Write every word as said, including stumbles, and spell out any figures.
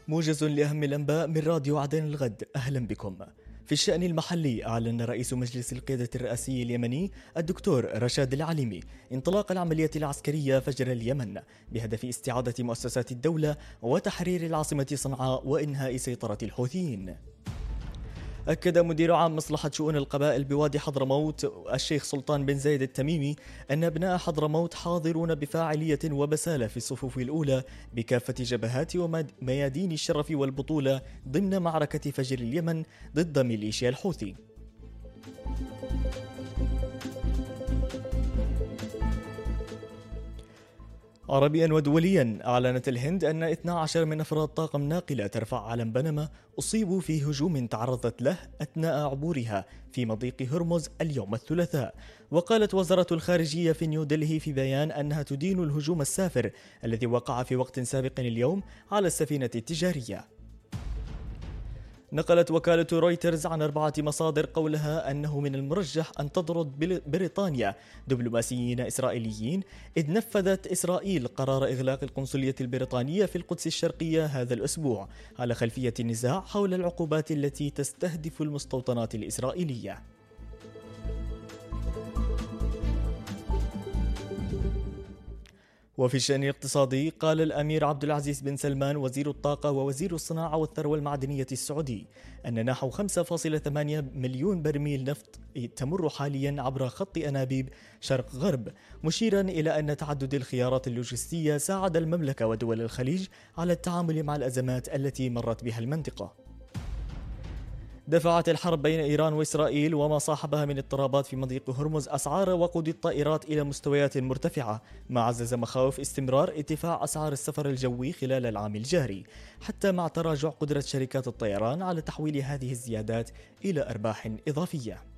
موجز لأهم الأنباء من راديو عدن الغد، أهلا بكم. في الشأن المحلي، أعلن رئيس مجلس القيادة الرئاسي اليمني الدكتور رشاد العليمي انطلاق العملية العسكرية فجر اليمن بهدف استعادة مؤسسات الدولة وتحرير العاصمة صنعاء وإنهاء سيطرة الحوثيين. أكد مدير عام مصلحة شؤون القبائل بوادي حضرموت الشيخ سلطان بن زايد التميمي أن أبناء حضرموت حاضرون بفاعلية وبسالة في الصفوف الأولى بكافة جبهات وميادين الشرف والبطولة ضمن معركة فجر اليمن ضد ميليشيا الحوثي. عربيا ودوليا، أعلنت الهند أن اثنا عشر من أفراد طاقم ناقلة ترفع علم بنما أصيبوا في هجوم تعرضت له أثناء عبورها في مضيق هرمز اليوم الثلاثاء. وقالت وزارة الخارجية في نيودلهي في بيان أنها تدين الهجوم السافر الذي وقع في وقت سابق اليوم على السفينة التجارية. نقلت وكالة رويترز عن أربعة مصادر قولها أنه من المرجح أن تطرد بريطانيا دبلوماسيين إسرائيليين، إذ نفذت إسرائيل قرار إغلاق القنصلية البريطانية في القدس الشرقية هذا الأسبوع على خلفية النزاع حول العقوبات التي تستهدف المستوطنات الإسرائيلية. وفي الشأن الاقتصادي، قال الأمير عبد العزيز بن سلمان وزير الطاقة ووزير الصناعة والثروة المعدنية السعودي أن نحو خمسة فاصلة ثمانية مليون برميل نفط تمر حاليا عبر خط أنابيب شرق غرب، مشيرا إلى أن تعدد الخيارات اللوجستية ساعد المملكة ودول الخليج على التعامل مع الأزمات التي مرت بها المنطقة. دفعت الحرب بين إيران وإسرائيل وما صاحبها من اضطرابات في مضيق هرمز أسعار وقود الطائرات إلى مستويات مرتفعة، ما عزز مخاوف استمرار ارتفاع أسعار السفر الجوي خلال العام الجاري، حتى مع تراجع قدرة شركات الطيران على تحويل هذه الزيادات إلى أرباح إضافية.